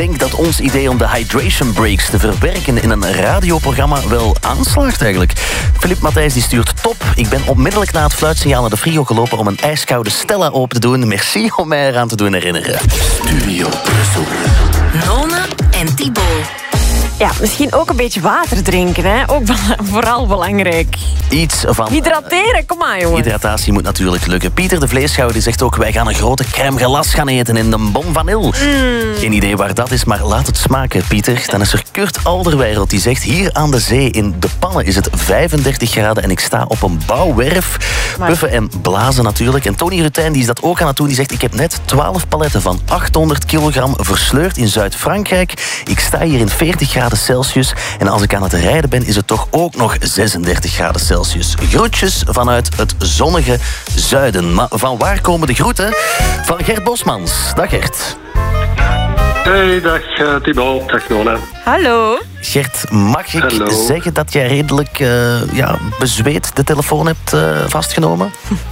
denk dat ons idee om de hydration breaks te verwerken in een radioprogramma wel aanslaagt eigenlijk. Filip Matthijs die stuurt top. Ik ben onmiddellijk na het fluitsignaal naar de frigo gelopen om een ijskoude Stella open te doen. Merci om mij eraan te doen herinneren. Studio Brussel. Nona en Thibaut. Ja, misschien ook een beetje water drinken, hè? Ook vooral belangrijk. Iets van... Hydrateren, kom maar, jongen. Hydratatie moet natuurlijk lukken. Pieter de Vleeschouwer die zegt ook... wij gaan een grote crème glace gaan eten in de Bon Vanille. Geen idee waar dat is, maar laat het smaken, Pieter. Dan is er Kurt Alderweireld die zegt... hier aan de zee in De Pannen is het 35 graden... en ik sta op een bouwwerf. Puffen en blazen natuurlijk. En Tony Rutijn die is dat ook aan het doen. Die zegt... ik heb net 12 paletten van 800 kilogram versleurd in Zuid-Frankrijk. Ik sta hier in 40 graden Celsius. En als ik aan het rijden ben, is het toch ook nog 36 graden Celsius. Groetjes vanuit het zonnige zuiden. Maar van waar komen de groeten? Van Gert Bosmans. Dag Gert. Hey, dag Thibaut, dag Nona. Hallo. Gert, mag ik zeggen dat jij redelijk bezweet de telefoon hebt vastgenomen?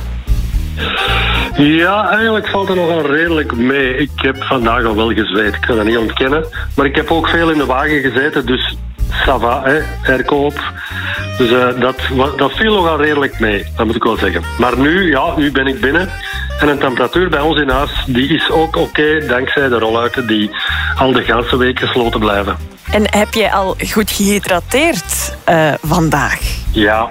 Ja, eigenlijk valt er nogal redelijk mee. Ik heb vandaag al wel gezweet, ik kan dat niet ontkennen. Maar ik heb ook veel in de wagen gezeten, dus ça va, airco op. Dus dat viel nogal redelijk mee, dat moet ik wel zeggen. Maar nu ben ik binnen. En de temperatuur bij ons in huis die is ook oké, dankzij de rolluiken die al de ganse week gesloten blijven. En heb jij al goed gehydrateerd vandaag? Ja.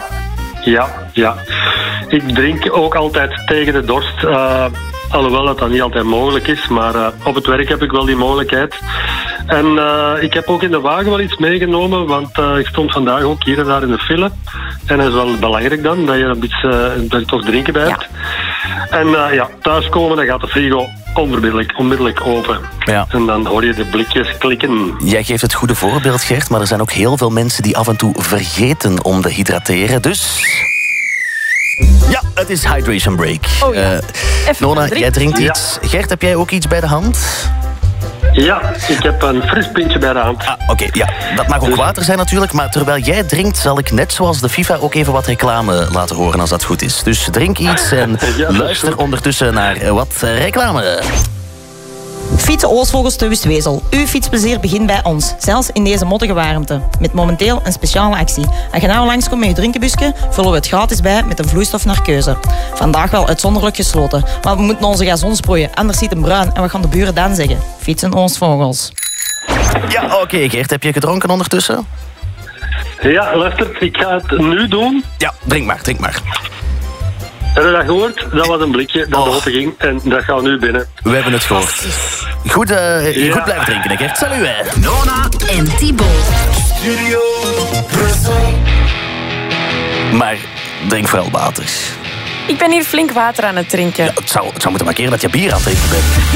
Ik drink ook altijd tegen de dorst. Alhoewel dat niet altijd mogelijk is. Maar op het werk heb ik wel die mogelijkheid. En ik heb ook in de wagen wel iets meegenomen. Want ik stond vandaag ook hier en daar in de file. En dat is wel belangrijk dan. Dat je toch drinken bij hebt. Ja. En thuiskomen dan gaat de frigo onmiddellijk open. Ja. En dan hoor je de blikjes klikken. Jij geeft het goede voorbeeld, Gert. Maar er zijn ook heel veel mensen die af en toe vergeten om te hydrateren. Dus... ja, het is Hydration Break. Oh ja. Nona, jij drinkt iets. Gert, heb jij ook iets bij de hand? Ja, ik heb een fris pintje bij de hand. Oké, ja. Dat mag ook water zijn natuurlijk. Maar terwijl jij drinkt, zal ik net zoals de FIFA ook even wat reclame laten horen als dat goed is. Dus drink iets en luister ondertussen naar wat reclame. Fietsen Oostvogels te Wustwezel. Uw fietsplezier begint bij ons. Zelfs in deze mottige warmte. Met momenteel een speciale actie. Als je nou langskomt met je drinkenbusje, vullen we het gratis bij met een vloeistof naar keuze. Vandaag wel uitzonderlijk gesloten. Maar we moeten onze gazon sproeien, anders ziet het bruin. En wat gaan de buren dan zeggen? Fietsen Oostvogels. Ja, oké, Gert. Heb je gedronken ondertussen? Ja, luister, ik ga het nu doen. Ja, drink maar. Heb je dat gehoord? Dat was een blikje dat open ging en dat gaat nu binnen. We hebben het gehoord. Goed blijven drinken, hè, Gert. Salut, hè. Nona en Thibaut. Studio Brussel. Maar drink vooral water. Ik ben hier flink water aan het drinken. Ja, het zou moeten markeren dat je bier aan het drinken bent.